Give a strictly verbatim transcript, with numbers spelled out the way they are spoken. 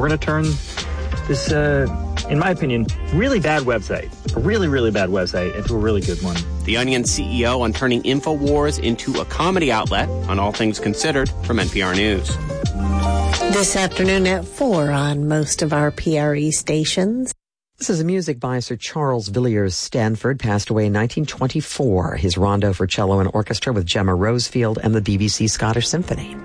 we're going to turn this, uh, in my opinion, really bad website, a really, really bad website, into a really good one. The Onion C E O on turning InfoWars into a comedy outlet on All Things Considered from N P R News. This afternoon at four on most of our P R E stations. This is music by Sir Charles Villiers Stanford, passed away in nineteen twenty-four. His rondo for cello and orchestra with Gemma Rosefield and the B B C Scottish Symphony.